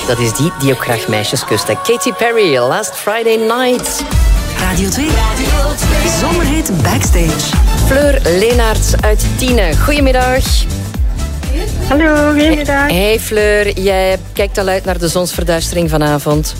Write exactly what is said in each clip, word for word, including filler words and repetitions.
Dat is die die ook graag meisjes kust. Hè. Katy Perry, Last Friday Night. Radio twee. Zomerhit Backstage. Fleur Leenaerts uit Tiene. Goedemiddag. Hallo, goedemiddag. Hey Fleur, jij kijkt al uit naar de zonsverduistering vanavond.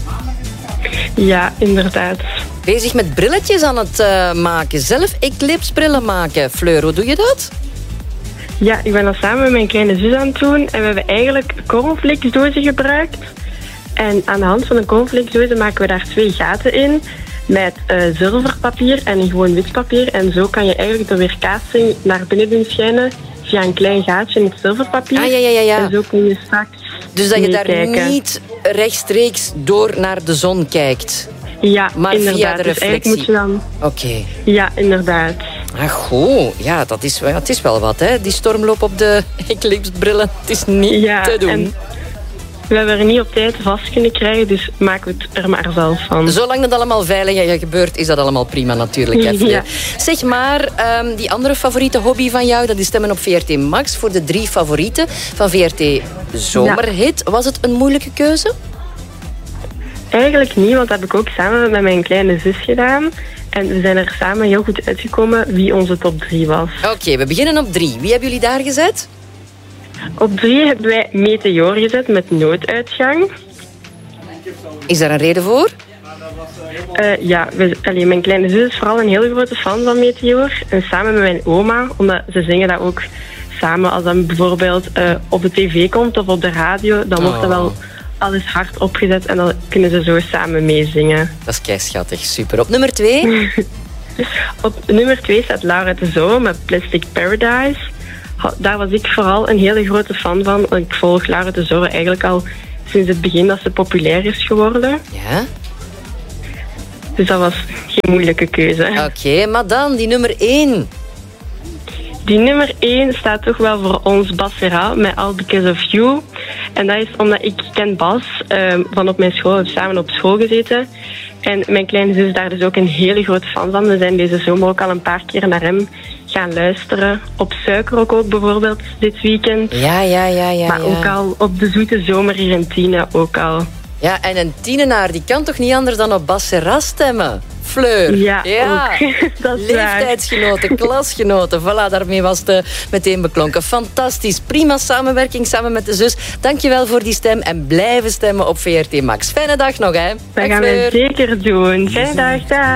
Ja, inderdaad. Bezig met brilletjes aan het uh, maken. Zelf eclipsebrillen maken. Fleur, hoe doe je dat? Ja, ik ben dat samen met mijn kleine zus aan het doen. En we hebben eigenlijk cornflakesdozen gebruikt. En aan de hand van de cornflakesdozen maken we daar twee gaten in. Met uh, zilverpapier en een gewoon wit papier. En zo kan je eigenlijk de weerkaatsing naar binnen doen schijnen via een klein gaatje in het zilverpapier. Ah, ja, ja, ja, ja. En zo kun je straks Dus dat je daar meekijken. niet rechtstreeks door naar de zon kijkt. Ja, maar inderdaad. via de Dus eigenlijk reflectie. moet je dan... Oké. Okay. Ja, inderdaad. Ah, goed. Ja, dat is, wel, het is wel wat, hè. Die stormloop op de eclipsebrillen. Het is niet ja, te doen. En we hebben er niet op tijd vast kunnen krijgen, dus maken we het er maar zelf van. Zolang dat allemaal veilig gebeurt, is dat allemaal prima natuurlijk. Hè, ja. Zeg maar, um, die andere favoriete hobby van jou, dat is stemmen op V R T Max voor de drie favorieten van V R T Zomerhit. Ja. Was het een moeilijke keuze? Eigenlijk niet, want dat heb ik ook samen met mijn kleine zus gedaan. En we zijn er samen heel goed uitgekomen wie onze top drie was. Oké, okay, we beginnen op drie. Wie hebben jullie daar gezet? Op drie hebben wij Meteor gezet met nooduitgang. Is daar een reden voor? Uh, ja, we, allee, mijn kleine zus is vooral een heel grote fan van Meteor. En samen met mijn oma, omdat ze zingen dat ook samen. Als dat bijvoorbeeld uh, op de tv komt of op de radio, dan wordt dat wel alles hard opgezet en dan kunnen ze zo samen meezingen. Dat is keischattig, super. Op nummer twee? Op nummer twee staat Laura de Zo met Plastic Paradise. Daar was ik vooral een hele grote fan van. Ik volg Laura de Zo eigenlijk al sinds het begin dat ze populair is geworden. Ja? Dus dat was geen moeilijke keuze. Oké, okay, maar dan die nummer één. Die nummer één staat toch wel voor ons Bas Serra met All Because of You. En dat is omdat ik ken Bas uh, van op mijn school, we hebben samen op school gezeten. En mijn kleine zus is daar dus ook een hele grote fan van. We zijn deze zomer ook al een paar keer naar hem gaan luisteren. Op Suikerok ook bijvoorbeeld dit weekend. Ja, ja, ja, ja. Maar ja. ook al op de zoete zomer hier in Tiene ook al. Ja, en een tienenaar die kan toch niet anders dan op Bas Serra stemmen? Fleur. Ja, ja. ook. Dat is leeftijdsgenoten, klasgenoten. Voilà, daarmee was het meteen beklonken. Fantastisch. Prima samenwerking samen met de zus. Dankjewel voor die stem en blijven stemmen op V R T Max. Fijne dag nog, hè. Dat gaan we zeker doen. Fijne dag, dag.